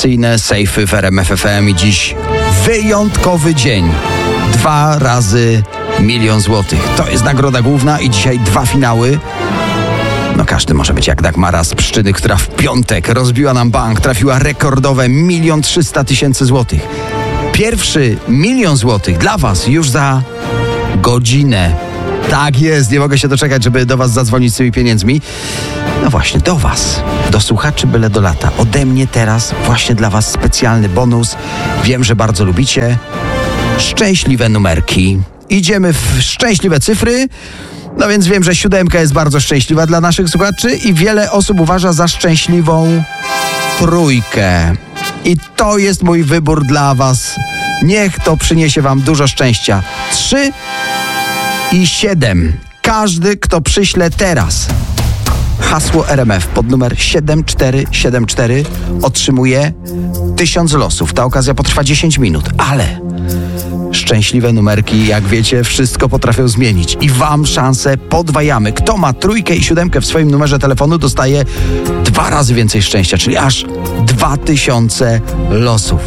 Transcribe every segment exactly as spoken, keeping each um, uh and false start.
tradycyjne sejfy w R M F F M i dziś wyjątkowy dzień. Dwa razy milion złotych. To jest nagroda główna i dzisiaj dwa finały. No każdy może być jak Dagmara z Pszczyny, która w piątek rozbiła nam bank, trafiła rekordowe milion trzysta tysięcy złotych. Pierwszy milion złotych dla was już za godzinę. Tak jest, nie mogę się doczekać, żeby do was zadzwonić z tymi pieniędzmi. No właśnie, do was, do słuchaczy byle do lata. Ode mnie teraz właśnie dla was specjalny bonus. Wiem, że bardzo lubicie szczęśliwe numerki. Idziemy w szczęśliwe cyfry. No więc wiem, że siódemka jest bardzo szczęśliwa dla naszych słuchaczy i wiele osób uważa za szczęśliwą trójkę. I to jest mój wybór dla was. Niech to przyniesie wam dużo szczęścia. Trzy i siedem. Każdy, kto przyśle teraz hasło R M F pod numer siedem cztery siedem cztery otrzymuje tysiąc losów. Ta okazja potrwa dziesięć minut, ale szczęśliwe numerki, jak wiecie, wszystko potrafią zmienić i wam szansę podwajamy. Kto ma trójkę i siódemkę w swoim numerze telefonu, dostaje dwa razy więcej szczęścia, czyli aż dwa tysiące losów.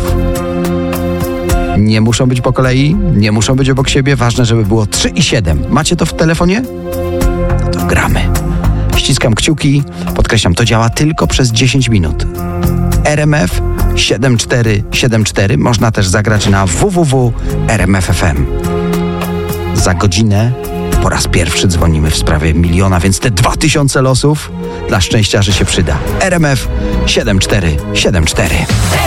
Nie muszą być po kolei, nie muszą być obok siebie, ważne, żeby było trzy i siedem. Macie to w telefonie? No to gramy. Ściskam kciuki, podkreślam, to działa tylko przez dziesięć minut. R M F siedem cztery siedem cztery można też zagrać na w w w kropka r m f kropka f m. Za godzinę po raz pierwszy dzwonimy w sprawie miliona, więc te dwa tysiące losów dla szczęściarzy się przyda. R M F siedem cztery siedem cztery.